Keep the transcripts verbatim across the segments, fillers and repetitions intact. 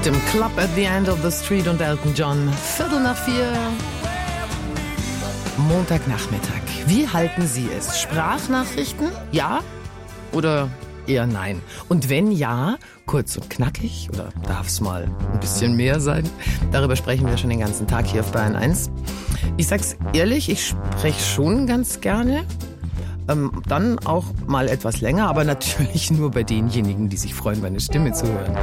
mit dem Club at the End of the Street und Elton John. Viertel nach vier. Montagnachmittag. Wie halten Sie es? Sprachnachrichten? Ja oder eher nein? Und wenn ja, kurz und knackig oder darf es mal ein bisschen mehr sein? Darüber sprechen wir schon den ganzen Tag hier auf Bayern eins. Ich sag's ehrlich, ich spreche schon ganz gerne. Ähm, dann auch mal etwas länger, aber natürlich nur bei denjenigen, die sich freuen, meine Stimme zu hören.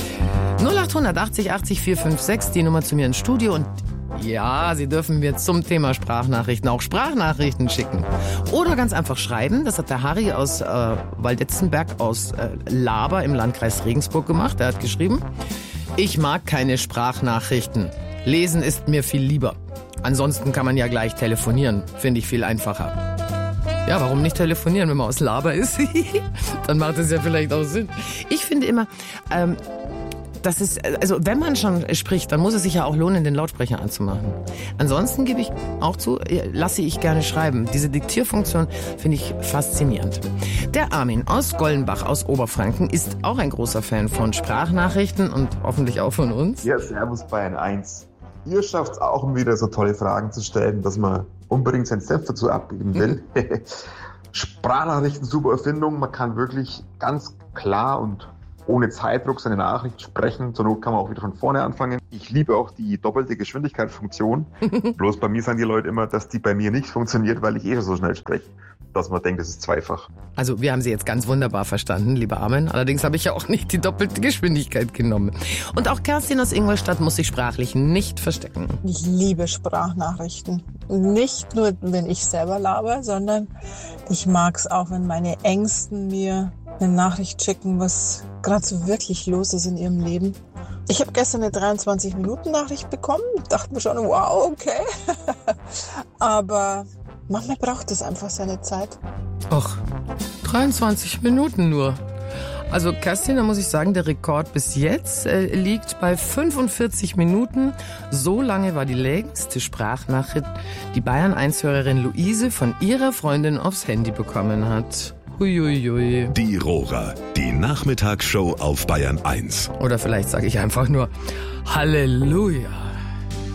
null acht achtzig achtzig vier fünf sechs, die Nummer zu mir ins Studio. Und ja, Sie dürfen mir zum Thema Sprachnachrichten auch Sprachnachrichten schicken. Oder ganz einfach schreiben. Das hat der Harry aus äh, Waldetzenberg aus äh, Laber im Landkreis Regensburg gemacht. Er hat geschrieben: Ich mag keine Sprachnachrichten. Lesen ist mir viel lieber. Ansonsten kann man ja gleich telefonieren. Finde ich viel einfacher. Ja, warum nicht telefonieren, wenn man aus Laber ist? Dann macht es ja vielleicht auch Sinn. Ich finde immer, ähm, das ist, also wenn man schon spricht, dann muss es sich ja auch lohnen, den Lautsprecher anzumachen. Ansonsten gebe ich auch zu, lasse ich gerne schreiben. Diese Diktierfunktion finde ich faszinierend. Der Armin aus Gollenbach aus Oberfranken ist auch ein großer Fan von Sprachnachrichten und hoffentlich auch von uns. Ja, servus Bayern eins. Ihr schafft es auch, um wieder so tolle Fragen zu stellen, dass man unbedingt seinen Senf dazu abgeben will. Mhm. Sprachnachrichten, super Erfindung. Man kann wirklich ganz klar und ohne Zeitdruck seine Nachricht sprechen. Zur Not kann man auch wieder von vorne anfangen. Ich liebe auch die doppelte Geschwindigkeitsfunktion. Bloß bei mir sagen die Leute immer, dass die bei mir nicht funktioniert, weil ich eh so schnell spreche, dass man denkt, es ist zweifach. Also wir haben Sie jetzt ganz wunderbar verstanden, lieber Armin. Allerdings habe ich ja auch nicht die doppelte Geschwindigkeit genommen. Und auch Kerstin aus Ingolstadt muss sich sprachlich nicht verstecken. Ich liebe Sprachnachrichten. Nicht nur, wenn ich selber laber, sondern ich mag es auch, wenn meine Ängsten mir eine Nachricht schicken, was gerade so wirklich los ist in ihrem Leben. Ich habe gestern eine dreiundzwanzig-Minuten-Nachricht bekommen. Dachte mir schon, wow, okay. Aber manchmal braucht es einfach seine Zeit. Och, dreiundzwanzig Minuten nur. Also Kerstin, da muss ich sagen, der Rekord bis jetzt äh, liegt bei fünfundvierzig Minuten. So lange war die längste Sprachnachricht, die Bayern eins Hörerin Luise von ihrer Freundin aufs Handy bekommen hat. Huiuiui. Die Rohrer, die Nachmittagsshow auf Bayern eins. Oder vielleicht sage ich einfach nur Halleluja.